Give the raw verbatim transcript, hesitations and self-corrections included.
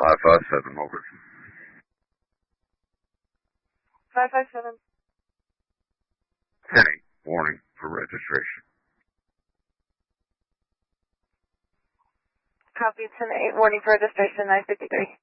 five five seven, over. five five seven. ten eight, warning for registration. Copy ten eight, warning for registration nine fifty-three.